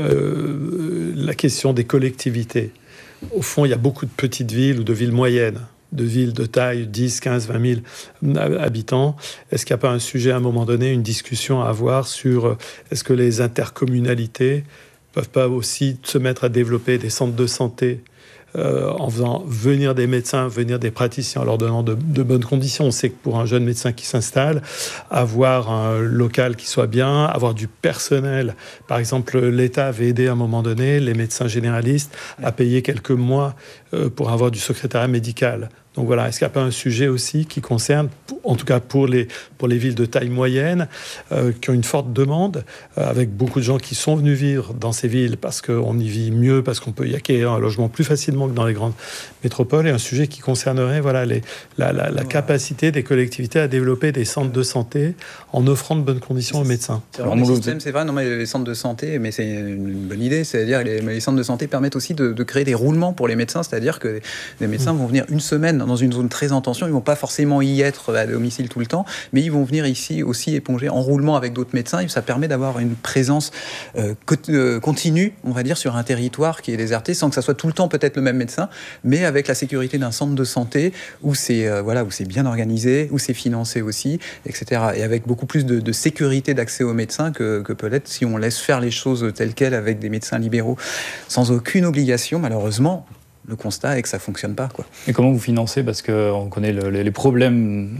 I: euh, la question des collectivités. Au fond, il y a beaucoup de petites villes ou de villes moyennes, de villes de taille dix, quinze, vingt mille habitants. Est-ce qu'il n'y a pas un sujet à un moment donné, une discussion à avoir sur est-ce que les intercommunalités peuvent pas aussi se mettre à développer des centres de santé Euh, en faisant venir des médecins, venir des praticiens, en leur donnant de, de bonnes conditions. On sait que pour un jeune médecin qui s'installe, avoir un local qui soit bien, avoir du personnel. Par exemple, l'État avait aidé à un moment donné les médecins généralistes à payer quelques mois euh, pour avoir du secrétariat médical. Donc voilà, est-ce qu'il n'y a pas un sujet aussi qui concerne, en tout cas pour les, pour les villes de taille moyenne, euh, qui ont une forte demande, euh, avec beaucoup de gens qui sont venus vivre dans ces villes parce qu'on y vit mieux, parce qu'on peut y acquérir un logement plus facilement que dans les grandes métropoles, et un sujet qui concernerait voilà, les, la, la, la capacité des collectivités à développer des centres de santé en offrant de bonnes conditions aux médecins.
G: C'est vrai, le système, c'est vrai, non, mais les centres de santé, mais c'est une bonne idée, c'est-à-dire que les, les centres de santé permettent aussi de, de créer des roulements pour les médecins, c'est-à-dire que les médecins mmh. vont venir une semaine dans une zone très en tension, ils ne vont pas forcément y être à domicile tout le temps, mais ils vont venir ici aussi éponger en roulement avec d'autres médecins, et ça permet d'avoir une présence euh, continue, on va dire, sur un territoire qui est déserté, sans que ça soit tout le temps peut-être le même médecin, mais avec la sécurité d'un centre de santé où c'est euh, voilà, où c'est bien organisé, où c'est financé aussi, et cetera. Et avec beaucoup plus de, de sécurité d'accès aux médecins que, que peut-être si on laisse faire les choses telles quelles avec des médecins libéraux sans aucune obligation, malheureusement. Le constat est que ça ne fonctionne pas, quoi.
D: Et comment vous financez ? Parce qu'on connaît le, les problèmes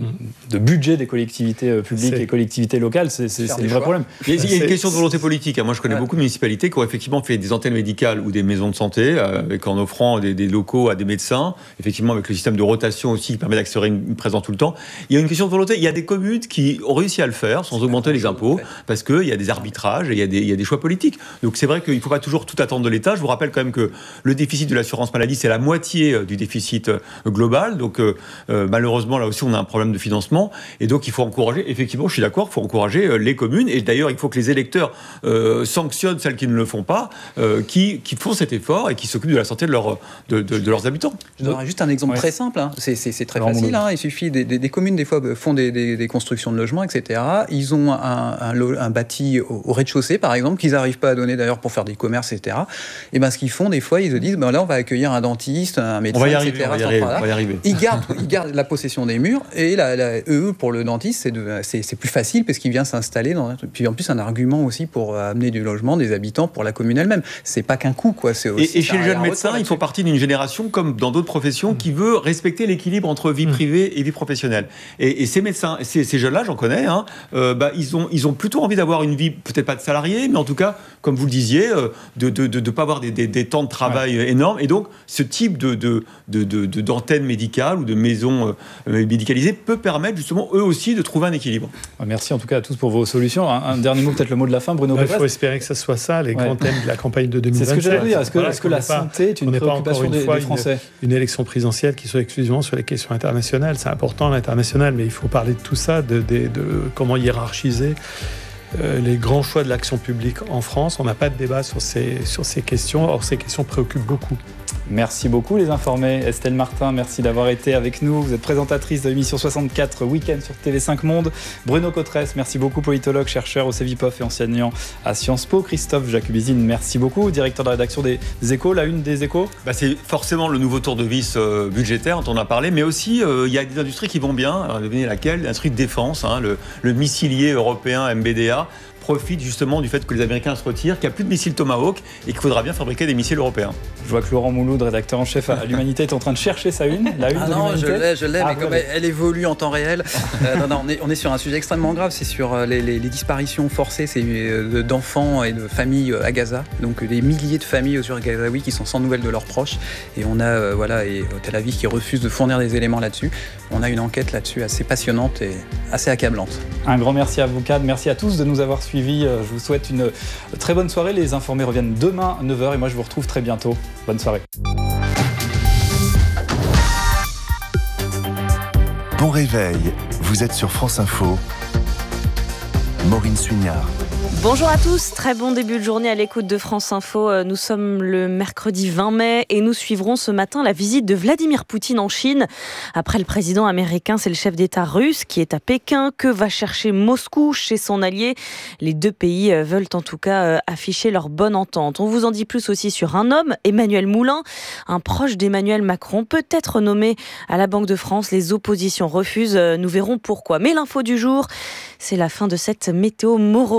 D: de budget des collectivités publiques c'est... et collectivités locales, c'est, c'est, c'est le vrai problème.
F: Il y a, il y a une question de volonté politique. Moi, je connais ouais. beaucoup de municipalités qui ont effectivement fait des antennes médicales ou des maisons de santé, avec, en offrant des, des locaux à des médecins, effectivement avec le système de rotation aussi qui permet d'accélérer une, une présence tout le temps. Il y a une question de volonté. Il y a des communes qui ont réussi à le faire sans c'est augmenter les impôts, en fait. Parce qu'il y a des arbitrages et il y a des, il y a des choix politiques. Donc c'est vrai qu'il ne faut pas toujours tout attendre de l'État. Je vous rappelle quand même que le déficit de l'assurance maladie, c'est la moitié du déficit global. Donc, euh, malheureusement, là aussi, on a un problème de financement. Et donc, il faut encourager, effectivement, je suis d'accord, il faut encourager les communes. Et d'ailleurs, il faut que les électeurs euh, sanctionnent celles qui ne le font pas, euh, qui, qui font cet effort et qui s'occupent de la santé de, leur, de, de, de leurs habitants.
G: Je donnerai juste un exemple ouais. très simple. Hein. C'est, c'est, c'est très Alors, facile. Hein. Il suffit, des, des, des communes, des fois, font des, des, des constructions de logements, et cetera. Ils ont un, un, un bâti au, au rez-de-chaussée, par exemple, qu'ils n'arrivent pas à donner, d'ailleurs, pour faire des commerces, et cetera. Et bien, ce qu'ils font, des fois, ils se disent, ben là, on va accueillir un dentiste, un médecin,
F: on va y arriver,
G: et cetera.
F: On va y arriver, on va y arriver.
G: Ils gardent, ils gardent la possession des murs, et la, la, eux, pour le dentiste, c'est, de, c'est, c'est plus facile parce qu'il vient s'installer dans un truc. Puis en plus, un argument aussi pour amener du logement, des habitants pour la commune elle-même. C'est pas qu'un coût, quoi. C'est aussi,
F: et, et chez le jeune médecin, ils font partie d'une génération, comme dans d'autres professions, mmh. qui veut respecter l'équilibre entre vie privée et vie professionnelle. Et, et ces médecins, ces, ces jeunes-là, j'en connais, hein, euh, bah, ils, ont, ils ont plutôt envie d'avoir une vie, peut-être pas de salarié, mais en tout cas, comme vous le disiez, euh, de ne de, de, de pas avoir des, des, des temps de travail ouais. énormes. Et donc, ce type de, de, de, de, de, d'antennes médicales ou de maisons euh, médicalisées peut permettre justement, eux aussi, de trouver un équilibre.
D: Merci en tout cas à tous pour vos solutions. Un, un dernier mot, peut-être le mot de la fin, Bruno.
I: Il faut espérer que ce soit ça, les ouais. grands thèmes de la campagne de deux mille vingt-cinq.
D: C'est ce que j'allais dire. Est-ce que, voilà, est-ce que la santé est une préoccupation une des, des Français
I: une, une élection présidentielle qui soit exclusivement sur les questions internationales. C'est important l'international, mais il faut parler de tout ça, de, de, de comment hiérarchiser Euh, les grands choix de l'action publique en France. On n'a pas de débat sur ces, sur ces questions. Or, ces questions préoccupent beaucoup.
D: Merci beaucoup, les informés. Estelle Martin, merci d'avoir été avec nous. Vous êtes présentatrice de l'émission soixante-quatre Week-end sur T V cinq Monde. Bruno Cotresse, merci beaucoup, politologue, chercheur au Cevipof et enseignant à Sciences Po. Christophe Jacubizine, merci beaucoup, directeur de la rédaction des Échos. La une des Échos
F: bah, c'est forcément le nouveau tour de vis euh, budgétaire dont on a parlé, mais aussi il euh, y a des industries qui vont bien. Alors, devinez laquelle ? L'industrie de défense, hein, le, le missilier européen M B D A profite justement du fait que les Américains se retirent, qu'il n'y a plus de missiles Tomahawk et qu'il faudra bien fabriquer des missiles européens.
D: Je vois que Laurent Mouloud, rédacteur en chef à l'Humanité, est en train de chercher sa une. La une
G: ah
D: de
G: non,
D: l'Humanité.
G: je l'ai, je l'ai,
D: ah,
G: mais comme elle, elle évolue en temps réel. euh, non, non, on est, on est sur un sujet extrêmement grave. C'est sur les, les, les disparitions forcées c'est, euh, d'enfants et de familles à Gaza. Donc des milliers de familles sur Gazaoui qui sont sans nouvelles de leurs proches. Et on a euh, voilà, et Tel Aviv qui refuse de fournir des éléments là-dessus. On a une enquête là-dessus assez passionnante et assez accablante.
D: Un grand merci à vous quatre. Merci à tous de nous avoir suivis. Je vous souhaite une très bonne soirée. Les informés reviennent demain à neuf heures et moi je vous retrouve très bientôt. Bonne soirée.
A: Bon réveil, vous êtes sur France Info. Maureen Suignard.
K: Bonjour à tous, très bon début de journée à l'écoute de France Info. Nous sommes le mercredi vingt mai et nous suivrons ce matin la visite de Vladimir Poutine en Chine. Après le président américain, c'est le chef d'État russe qui est à Pékin. Que va chercher Moscou chez son allié ? Les deux pays veulent en tout cas afficher leur bonne entente. On vous en dit plus aussi sur un homme, Emmanuel Moulin, un proche d'Emmanuel Macron, peut-être nommé à la Banque de France. Les oppositions refusent, nous verrons pourquoi. Mais l'info du jour, c'est la fin de cette météo morose. Bonjour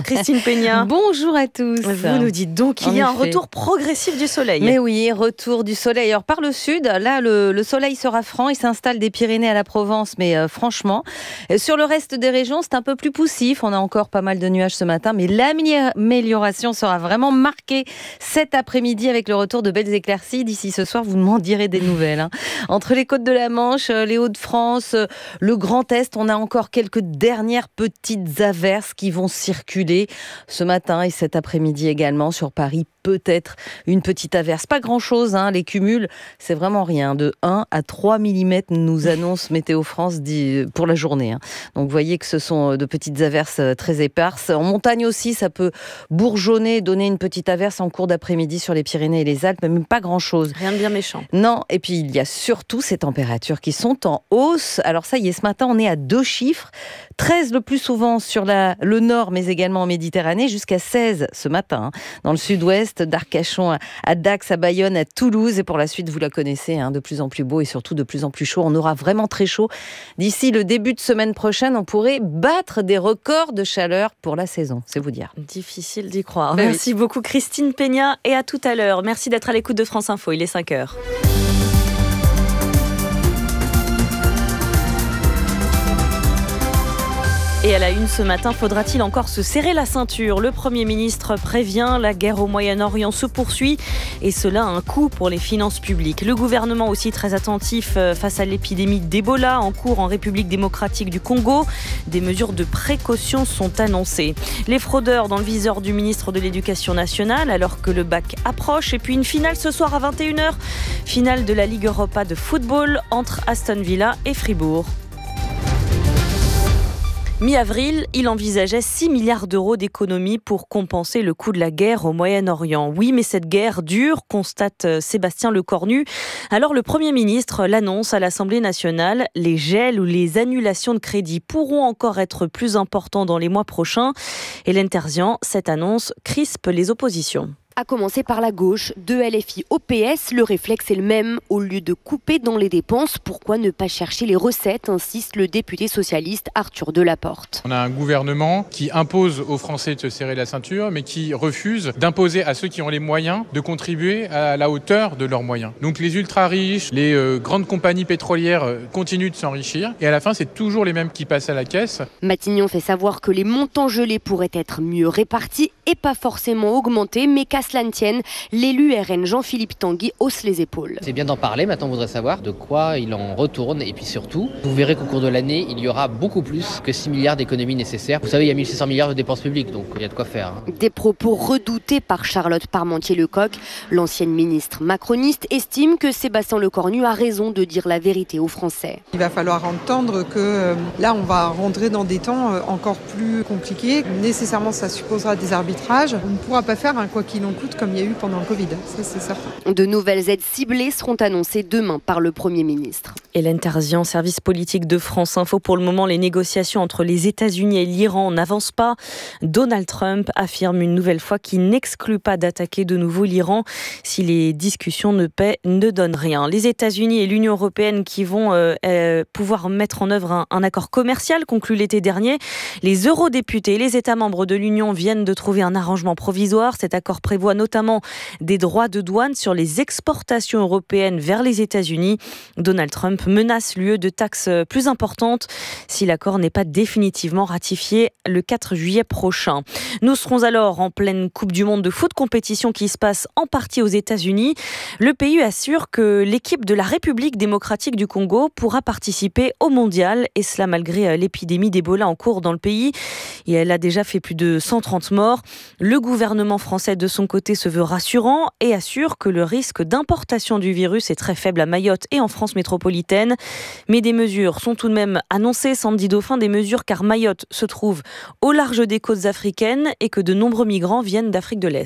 K: Christine Peña.
L: Bonjour à tous.
K: Vous nous dites donc qu'il y a un retour progressif du soleil.
L: Mais oui, retour du soleil. Alors par le sud, là le, le soleil sera franc, il s'installe des Pyrénées à la Provence, mais euh, franchement, sur le reste des régions, c'est un peu plus poussif. On a encore pas mal de nuages ce matin, mais l'amélioration sera vraiment marquée cet après-midi avec le retour de belles éclaircies. D'ici ce soir, vous m'en direz des nouvelles. Hein. Entre les côtes de la Manche, les Hauts-de-France, le Grand Est, on a encore quelques dernières petites averses qui vont circuler ce matin et cet après-midi également sur Paris. Peut-être une petite averse. Pas grand-chose, hein. Les cumuls, c'est vraiment rien. De un à trois millimètres nous annonce Météo France pour la journée. Hein. Donc vous voyez que ce sont de petites averses très éparses. En montagne aussi, ça peut bourgeonner, donner une petite averse en cours d'après-midi sur les Pyrénées et les Alpes, mais pas grand-chose.
K: Rien de bien méchant.
L: Non, et puis il y a surtout ces températures qui sont en hausse. Alors ça y est, ce matin, on est à deux chiffres. treize le plus souvent sur la, le nord, mais également en Méditerranée, jusqu'à seize ce matin. Hein. Dans le sud-ouest, d'Arcachon à Dax, à Bayonne, à Toulouse. Et pour la suite, vous la connaissez, hein, de plus en plus beau et surtout de plus en plus chaud. On aura vraiment très chaud. D'ici le début de semaine prochaine, on pourrait battre des records de chaleur pour la saison. C'est vous dire.
K: Difficile d'y croire.
L: Ben
K: Merci
L: oui.
K: beaucoup Christine Peña et à tout à l'heure. Merci d'être à l'écoute de France Info. Il est cinq heures. Et à la une ce matin, faudra-t-il encore se serrer la ceinture ? Le Premier ministre prévient, la guerre au Moyen-Orient se poursuit et cela a un coût pour les finances publiques. Le gouvernement aussi très attentif face à l'épidémie d'Ebola en cours en République démocratique du Congo. Des mesures de précaution sont annoncées. Les fraudeurs dans le viseur du ministre de l'Éducation nationale alors que le bac approche. Et puis une finale ce soir à vingt et une heures, finale de la Ligue Europa de football entre Aston Villa et Fribourg. Mi-avril, il envisageait six milliards d'euros d'économies pour compenser le coût de la guerre au Moyen-Orient. Oui, mais cette guerre dure, constate Sébastien Lecornu. Alors le Premier ministre l'annonce à l'Assemblée nationale. Les gels ou les annulations de crédits pourront encore être plus importants dans les mois prochains. Hélène Terzian, cette annonce crispe les oppositions.
M: À commencer par la gauche, de L F I au P S, le réflexe est le même. Au lieu de couper dans les dépenses, pourquoi ne pas chercher les recettes, insiste le député socialiste Arthur Delaporte.
N: On a un gouvernement qui impose aux Français de se serrer la ceinture, mais qui refuse d'imposer à ceux qui ont les moyens de contribuer à la hauteur de leurs moyens. Donc les ultra-riches, les euh, grandes compagnies pétrolières euh, continuent de s'enrichir, et à la fin, c'est toujours les mêmes qui passent à la caisse.
M: Matignon fait savoir que les montants gelés pourraient être mieux répartis et pas forcément augmentés, mais qu'à cela ne tienne, l'élu R N Jean-Philippe Tanguy hausse les épaules.
O: C'est bien d'en parler, maintenant on voudrait savoir de quoi il en retourne et puis surtout, vous verrez qu'au cours de l'année, il y aura beaucoup plus que six milliards d'économies nécessaires. Vous savez, il y a mille six cents milliards de dépenses publiques, donc il y a de quoi faire. Hein.
M: Des propos redoutés par Charlotte Parmentier-Lecocq. L'ancienne ministre macroniste estime que Sébastien Lecornu a raison de dire la vérité aux Français.
P: Il va falloir entendre que euh, là, on va rentrer dans des temps euh, encore plus compliqués. Nécessairement, ça supposera des arbitrages. On ne pourra pas faire un quoi qu'il en coûte comme il y a eu pendant le Covid, ça c'est certain.
M: De nouvelles aides ciblées seront annoncées demain par le Premier ministre.
K: Hélène Terzian, service politique de France Info. Pour le moment, les négociations entre les États-Unis et l'Iran n'avancent pas. Donald Trump affirme une nouvelle fois qu'il n'exclut pas d'attaquer de nouveau l'Iran si les discussions ne paient, ne donnent rien. Les États-Unis et l'Union européenne qui vont euh, euh, pouvoir mettre en œuvre un, un accord commercial conclu l'été dernier. Les eurodéputés et les États membres de l'Union viennent de trouver un arrangement provisoire. Cet accord prévoit notamment des droits de douane sur les exportations européennes vers les États-Unis. Donald Trump menace l'U E de taxes plus importantes si l'accord n'est pas définitivement ratifié le quatre juillet prochain. Nous serons alors en pleine Coupe du Monde de foot, compétition qui se passe en partie aux États-Unis. Le pays assure que l'équipe de la République démocratique du Congo pourra participer au mondial, et cela malgré l'épidémie d'Ebola en cours dans le pays. Et elle a déjà fait plus de cent trente morts. Le gouvernement français, de son côté, se veut rassurant et assure que le risque d'importation du virus est très faible à Mayotte et en France métropolitaine. Mais des mesures sont tout de même annoncées, Sandy Dauphin, des mesures car Mayotte se trouve au large des côtes africaines et que de nombreux migrants viennent d'Afrique de l'Est.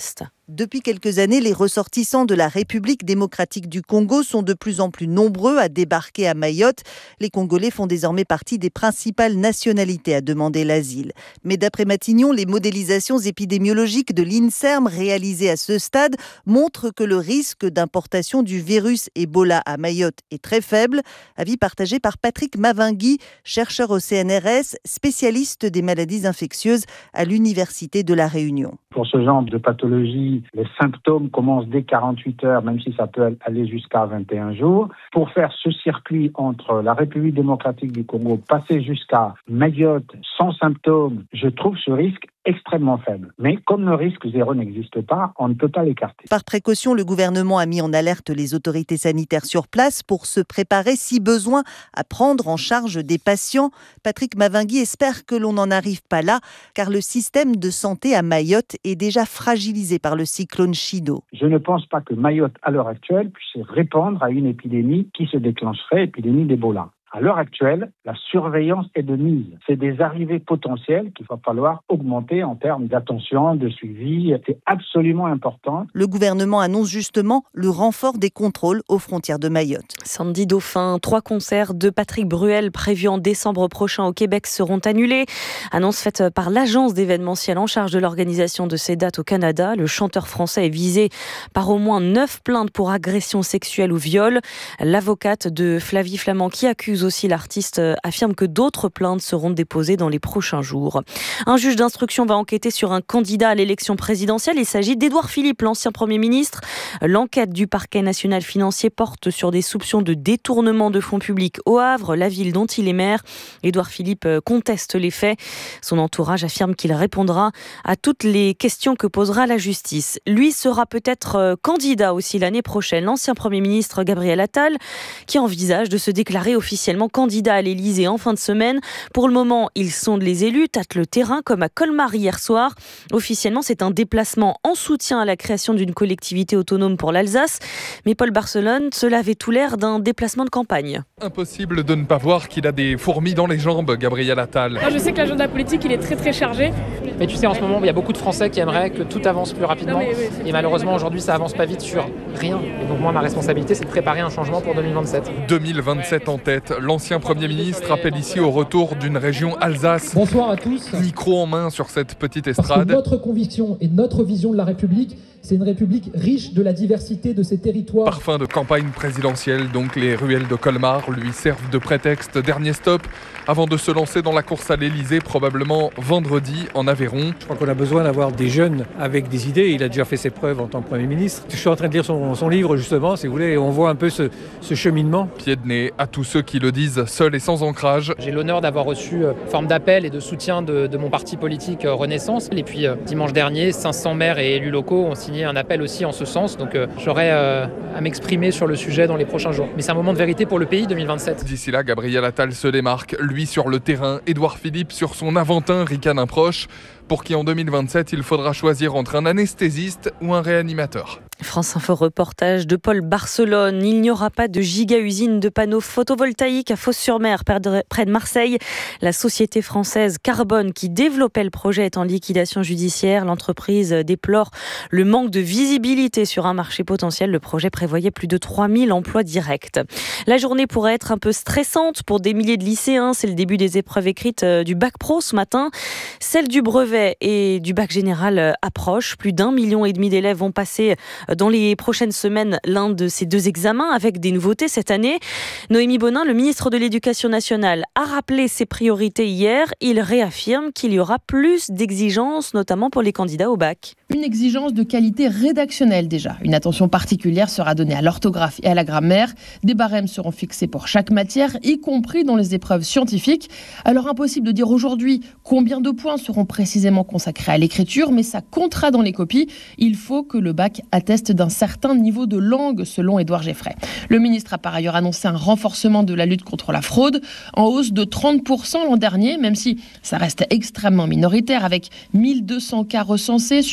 Q: Depuis quelques années, les ressortissants de la République démocratique du Congo sont de plus en plus nombreux à débarquer à Mayotte. Les Congolais font désormais partie des principales nationalités à demander l'asile. Mais d'après Matignon, les modélisations épidémiologiques de l'INSERM réalisées à ce stade montrent que le risque d'importation du virus Ebola à Mayotte est très faible. Avis partagé par Patrick Mavingui, chercheur au C N R S, spécialiste des maladies infectieuses à l'Université de La Réunion.
R: Pour ce genre de pathologie, les symptômes commencent dès quarante-huit heures, même si ça peut aller jusqu'à vingt et un jours. Pour faire ce circuit entre la République démocratique du Congo, passer jusqu'à Mayotte sans symptômes, je trouve ce risque extrêmement faible. Mais comme le risque zéro n'existe pas, on ne peut pas l'écarter.
Q: Par précaution, le gouvernement a mis en alerte les autorités sanitaires sur place pour se préparer, si besoin, à prendre en charge des patients. Patrick Mavingui espère que l'on n'en arrive pas là, car le système de santé à Mayotte est déjà fragilisé par le cyclone Chido.
R: Je ne pense pas que Mayotte, à l'heure actuelle, puisse répondre à une épidémie qui se déclencherait, épidémie d'Ebola. À l'heure actuelle, la surveillance est de mise. C'est des arrivées potentielles qu'il va falloir augmenter en termes d'attention, de suivi. C'est absolument important.
Q: Le gouvernement annonce justement le renfort des contrôles aux frontières de Mayotte.
K: Samedi Dauphin, trois concerts de Patrick Bruel prévus en décembre prochain au Québec seront annulés. Annonce faite par l'agence d'événementiel en charge de l'organisation de ces dates au Canada. Le chanteur français est visé par au moins neuf plaintes pour agression sexuelle ou viol. L'avocate de Flavie Flament, qui accuse aussi l'artiste, affirme que d'autres plaintes seront déposées dans les prochains jours. Un juge d'instruction va enquêter sur un candidat à l'élection présidentielle. Il s'agit d'Édouard Philippe, l'ancien Premier ministre. L'enquête du parquet national financier porte sur des soupçons de détournement de fonds publics au Havre, la ville dont il est maire. Édouard Philippe conteste les faits. Son entourage affirme qu'il répondra à toutes les questions que posera la justice. Lui sera peut-être candidat aussi l'année prochaine. L'ancien Premier ministre Gabriel Attal, qui envisage de se déclarer officiellement candidat à l'Élysée en fin de semaine. Pour le moment, il sonde les élus, tâte le terrain comme à Colmar hier soir. Officiellement, c'est un déplacement en soutien à la création d'une collectivité autonome pour l'Alsace. Mais Paul Barcelone, cela avait tout l'air d'un déplacement de campagne.
S: Impossible de ne pas voir qu'il a des fourmis dans les jambes, Gabriel Attal.
T: Moi, je sais que l'agenda politique, il est très très chargé.
U: Mais tu sais, en ce moment, il y a beaucoup de Français qui aimeraient que tout avance plus rapidement. Non, mais, oui, et malheureusement, aujourd'hui, ça avance pas vite sur rien. Et donc moi, ma responsabilité, c'est de préparer un changement pour deux mille vingt-sept.
S: deux mille vingt-sept en tête. L'ancien Premier ministre appelle ici au retour d'une région Alsace.
V: Bonsoir à tous.
S: Micro en main sur cette petite estrade.
V: Parce que notre conviction et notre vision de la République, c'est une République riche de la diversité de ses territoires.
S: Parfum de campagne présidentielle, donc les ruelles de Colmar lui servent de prétexte. Dernier stop avant de se lancer dans la course à l'Élysée, probablement vendredi en Aveyron.
V: Je crois qu'on a besoin d'avoir des jeunes avec des idées. Il a déjà fait ses preuves en tant que Premier ministre. Je suis en train de lire son, son livre justement, si vous voulez, et on voit un peu ce, ce cheminement.
S: Pied de nez à tous ceux qui le disent seul et sans ancrage.
U: J'ai l'honneur d'avoir reçu euh, forme d'appel et de soutien de, de mon parti politique euh, Renaissance. Et puis euh, dimanche dernier, cinq cents maires et élus locaux ont signé un appel aussi en ce sens. Donc euh, j'aurai euh, à m'exprimer sur le sujet dans les prochains jours. Mais c'est un moment de vérité pour le pays deux mille vingt-sept.
S: D'ici là, Gabriel Attal se démarque. Lui sur le terrain, Édouard Philippe sur son Aventin, ricanne un proche, pour qui en deux mille vingt-sept, il faudra choisir entre un anesthésiste ou un réanimateur.
K: France Info reportage de Paul Barcelone. Il n'y aura pas de giga-usine de panneaux photovoltaïques à Fos-sur-Mer, près de Marseille. La société française Carbone, qui développait le projet, est en liquidation judiciaire. L'entreprise déplore le manque de visibilité sur un marché potentiel. Le projet prévoyait plus de trois mille emplois directs. La journée pourrait être un peu stressante pour des milliers de lycéens. C'est le début des épreuves écrites du bac pro ce matin. Celle du brevet et du bac général approche. Plus d'un million et demi d'élèves vont passer dans les prochaines semaines l'un de ces deux examens, avec des nouveautés cette année. Noémie Bonin, le ministre de l'Éducation nationale, a rappelé ses priorités hier. Il réaffirme qu'il y aura plus d'exigences, notamment pour les candidats au bac.
W: Une exigence de qualité rédactionnelle déjà. Une attention particulière sera donnée à l'orthographe et à la grammaire. Des barèmes seront fixés pour chaque matière, y compris dans les épreuves scientifiques. Alors impossible de dire aujourd'hui combien de points seront précisément consacrés à l'écriture, mais ça comptera dans les copies. Il faut que le bac atteste d'un certain niveau de langue, selon Édouard Geffray. Le ministre a par ailleurs annoncé un renforcement de la lutte contre la fraude, en hausse de trente pour cent l'an dernier, même si ça reste extrêmement minoritaire, avec mille deux cents cas recensés sur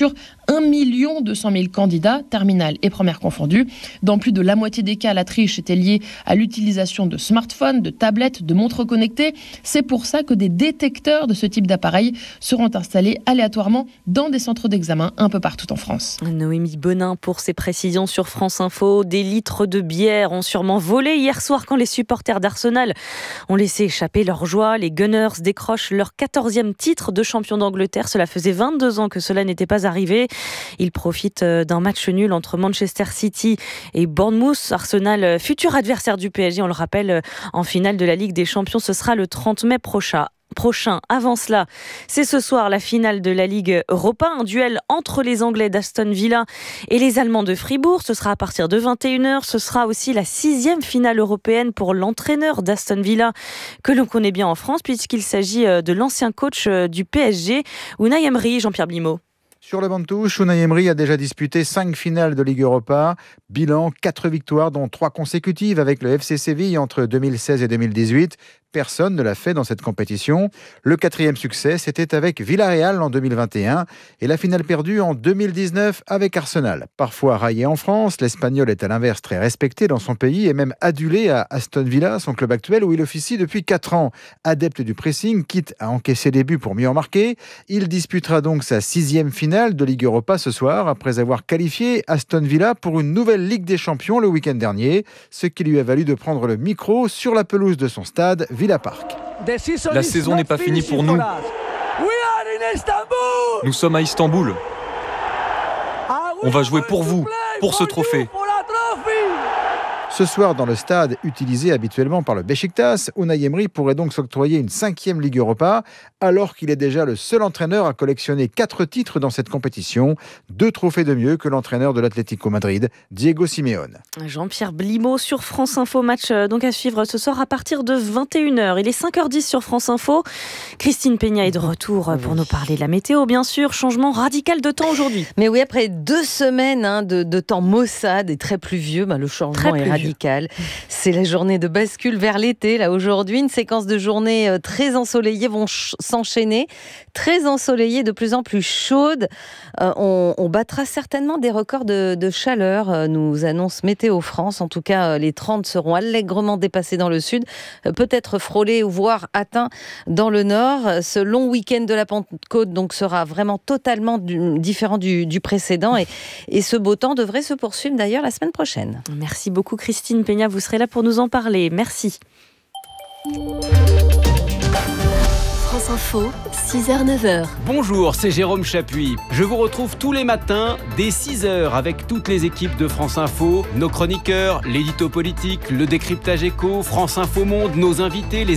W: un million deux cent mille candidats, terminale et première confondues. Dans plus de la moitié des cas, la triche était liée à l'utilisation de smartphones, de tablettes, de montres connectées. C'est pour ça que des détecteurs de ce type d'appareil seront installés aléatoirement dans des centres d'examen un peu partout en France.
K: Noémie Bonin pour ses précisions sur France Info. Des litres de bière ont sûrement volé hier soir quand les supporters d'Arsenal ont laissé échapper leur joie. Les Gunners décrochent leur quatorzième titre de champion d'Angleterre. Cela faisait vingt-deux ans que cela n'était pas arrivé. Ils profitent d'un match nul entre Manchester City et Bournemouth. Arsenal, futur adversaire du P S G, on le rappelle, en finale de la Ligue des Champions, ce sera le trente mai prochain. Prochain. Avant cela, c'est ce soir la finale de la Ligue Europa, un duel entre les Anglais d'Aston Villa et les Allemands de Fribourg. Ce sera à partir de vingt et une heures. Ce sera aussi la sixième finale européenne pour l'entraîneur d'Aston Villa, que l'on connaît bien en France, puisqu'il s'agit de l'ancien coach du P S G, Unai Emery. Jean-Pierre Blimaud.
B: Sur le banc de touche, Unai Emery a déjà disputé cinq finales de Ligue Europa. Bilan, quatre victoires, dont trois consécutives avec le F C Séville entre deux mille seize et deux mille dix-huit. Personne ne l'a fait dans cette compétition. Le quatrième succès, c'était avec Villarreal en deux mille vingt et un et la finale perdue en deux mille dix-neuf avec Arsenal. Parfois raillé en France, l'Espagnol est à l'inverse très respecté dans son pays et même adulé à Aston Villa, son club actuel où il officie depuis quatre ans. Adepte du pressing, quitte à encaisser des buts pour mieux en marquer, il disputera donc sa sixième finale de Ligue Europa ce soir après avoir qualifié Aston Villa pour une nouvelle Ligue des Champions le week-end dernier, ce qui lui a valu de prendre le micro sur la pelouse de son stade, Villa Park.
C: La saison n'est pas finie pour nous. Nous sommes à Istanbul. On va jouer pour vous, pour ce trophée.
B: Ce soir, dans le stade utilisé habituellement par le Beşiktaş, Unai Emery pourrait donc s'octroyer une cinquième Ligue Europa, alors qu'il est déjà le seul entraîneur à collectionner quatre titres dans cette compétition, deux trophées de mieux que l'entraîneur de l'Atlético Madrid, Diego Simeone.
K: Jean-Pierre Blimaud sur France Info, match donc à suivre ce soir à partir de vingt et une heures. Il est cinq heures dix sur France Info. Christine Peña est de retour pour nous parler de la météo, bien sûr. Changement radical de temps aujourd'hui.
L: Mais oui, après deux semaines hein, de, de temps maussade et très pluvieux, bah, le changement est radical. C'est la journée de bascule vers l'été. Là aujourd'hui, une séquence de journées très ensoleillées vont ch- s'enchaîner, très ensoleillées, de plus en plus chaudes. Euh, on, on battra certainement des records de, de chaleur, euh, nous annonce Météo France. En tout cas, euh, les trente seront allègrement dépassés dans le sud, euh, peut-être frôlés ou voire atteints dans le nord. Ce long week-end de la Pentecôte donc sera vraiment totalement du, différent du, du précédent et, et ce beau temps devrait se poursuivre d'ailleurs la semaine prochaine.
K: Merci beaucoup Christine Peña, vous serez là pour nous en parler. Merci.
E: France Info, six heures neuf heures.
X: Bonjour, c'est Jérôme Chapuis. Je vous retrouve tous les matins dès six heures avec toutes les équipes de France Info, nos chroniqueurs, l'édito politique, le décryptage éco, France Info Monde, nos invités, les